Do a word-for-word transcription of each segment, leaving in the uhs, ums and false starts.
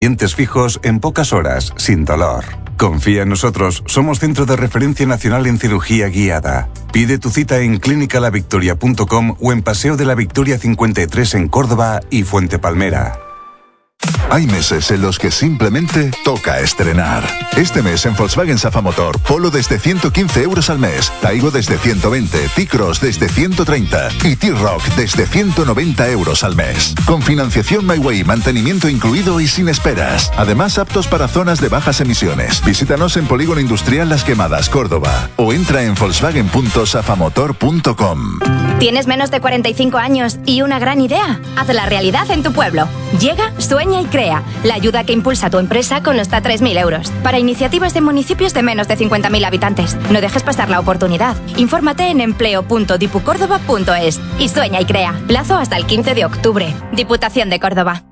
Dientes fijos en pocas horas, sin dolor. Confía en nosotros, somos centro de referencia nacional en cirugía guiada. Pide tu cita en clínica la victoria punto com o en Paseo de la Victoria cincuenta y tres en Córdoba y Fuente Palmera. Hay meses en los que simplemente toca estrenar. Este mes en Volkswagen Safa Motor, Polo desde ciento quince euros al mes, Taigo desde ciento veinte, T-Cross desde ciento treinta y T-Rock desde ciento noventa euros al mes. Con financiación MyWay, mantenimiento incluido y sin esperas. Además, aptos para zonas de bajas emisiones. Visítanos en Polígono Industrial Las Quemadas, Córdoba, o entra en volkswagen punto safamotor punto com. ¿Tienes menos de cuarenta y cinco años y una gran idea? Hazla realidad en tu pueblo. Llega, sueña y crea. La ayuda que impulsa tu empresa con hasta tres mil euros. Para iniciativas de municipios de menos de cincuenta mil habitantes. No dejes pasar la oportunidad. Infórmate en empleo punto dipucórdoba punto es y sueña y crea. Plazo hasta el quince de octubre. Diputación de Córdoba.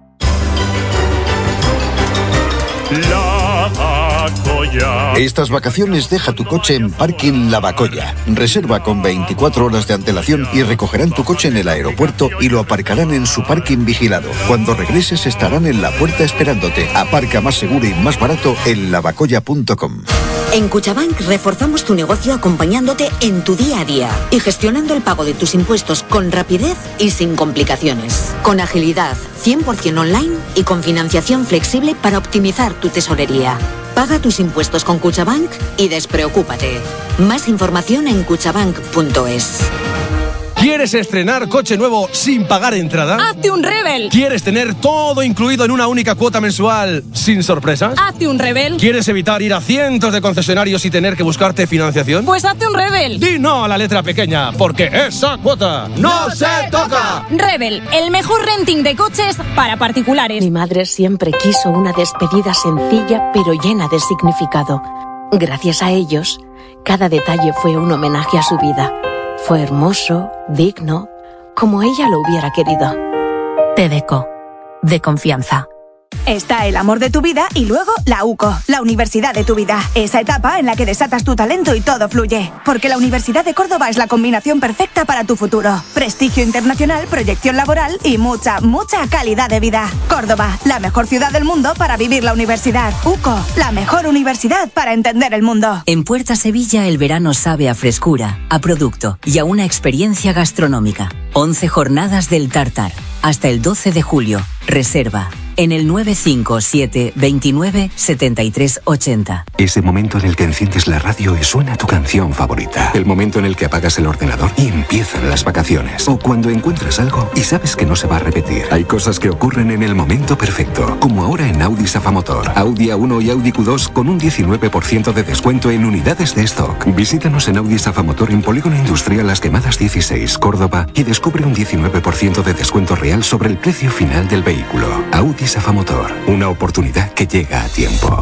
Lavacolla. Estas vacaciones deja tu coche en Parking Lavacolla. Reserva con veinticuatro horas de antelación y recogerán tu coche en el aeropuerto y lo aparcarán en su parking vigilado. Cuando regreses estarán en la puerta esperándote. Aparca más seguro y más barato en lavacolla punto com. En Cuchabank reforzamos tu negocio acompañándote en tu día a día y gestionando el pago de tus impuestos con rapidez y sin complicaciones. Con agilidad, cien por ciento online y con financiación flexible para optimizar tu tesorería. Paga tus impuestos con Cuchabank y despreocúpate. Más información en cuchabank punto es. ¿Quieres estrenar coche nuevo sin pagar entrada? ¡Hazte un Rebel! ¿Quieres tener todo incluido en una única cuota mensual sin sorpresas? ¡Hazte un Rebel! ¿Quieres evitar ir a cientos de concesionarios y tener que buscarte financiación? ¡Pues hazte un Rebel! Di no a la letra pequeña, porque esa cuota no se toca. Rebel, el mejor renting de coches para particulares. Mi madre siempre quiso una despedida sencilla pero llena de significado. Gracias a ellos, cada detalle fue un homenaje a su vida. Fue hermoso, digno, como ella lo hubiera querido. Tedeco, de confianza. Está el amor de tu vida y luego la UCO, la universidad de tu vida. Esa etapa en la que desatas tu talento y todo fluye. Porque la Universidad de Córdoba es la combinación perfecta para tu futuro. Prestigio internacional, proyección laboral y mucha, mucha calidad de vida. Córdoba, la mejor ciudad del mundo para vivir la universidad. UCO, la mejor universidad para entender el mundo. En Puerta Sevilla el verano sabe a frescura, a producto y a una experiencia gastronómica. once jornadas del Tartar. Hasta el doce de julio. Reserva en el nueve cinco siete veintinueve setenta y tres ochenta. Ese momento en el que enciendes la radio y suena tu canción favorita. El momento en el que apagas el ordenador y empiezan las vacaciones. O cuando encuentras algo y sabes que no se va a repetir. Hay cosas que ocurren en el momento perfecto. Como ahora en Audi Safa Motor. Audi A uno y Audi Q dos con un diecinueve por ciento de descuento en unidades de stock. Visítanos en Audi Safa Motor en Polígono Industrial Las Quemadas dieciséis, Córdoba, y descubre un diecinueve por ciento de descuento real sobre el precio final del vehículo. Audi Safa Motor, una oportunidad que llega a tiempo.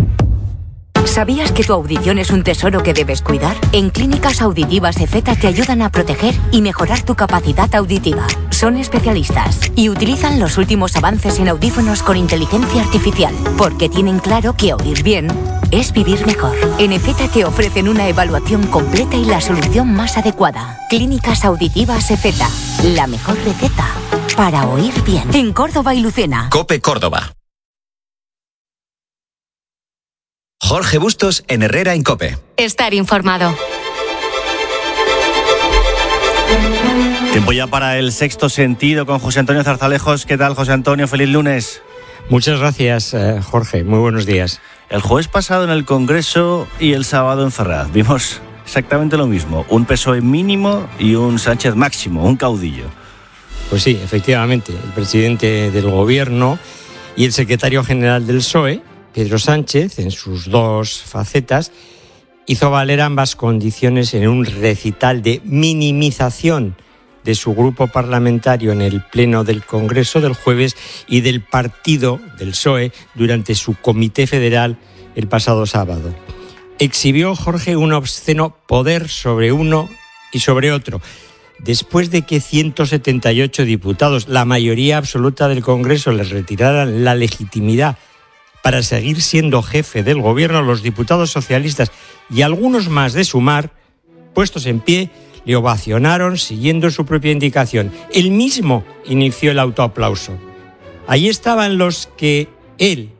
¿Sabías que tu audición es un tesoro que debes cuidar? En Clínicas Auditivas Efeta te ayudan a proteger y mejorar tu capacidad auditiva. Son especialistas y utilizan los últimos avances en audífonos con inteligencia artificial, porque tienen claro que oír bien es vivir mejor. En Efeta te ofrecen una evaluación completa y la solución más adecuada. Clínicas Auditivas Efeta, la mejor receta para oír bien. En Córdoba y Lucena. COPE Córdoba. Jorge Bustos en Herrera en COPE. Estar informado. Tiempo ya para el sexto sentido con José Antonio Zarzalejos. ¿Qué tal, José Antonio? Feliz lunes. Muchas gracias, eh, Jorge. Muy buenos días. El jueves pasado en el Congreso y el sábado en Ferraz vimos exactamente lo mismo. Un P S O E mínimo y un Sánchez máximo, un caudillo. Pues sí, efectivamente. El presidente del Gobierno y el secretario general del P S O E, Pedro Sánchez, en sus dos facetas, hizo valer ambas condiciones en un recital de minimización de su grupo parlamentario en el Pleno del Congreso del jueves y del partido del P S O E durante su comité federal el pasado sábado. Exhibió, Jorge, un obsceno poder sobre uno y sobre otro. Después de que ciento setenta y ocho diputados, la mayoría absoluta del Congreso, les retiraran la legitimidad para seguir siendo jefe del gobierno, los diputados socialistas y algunos más de Sumar, puestos en pie, le ovacionaron siguiendo su propia indicación. Él mismo inició el autoaplauso. Allí estaban los que él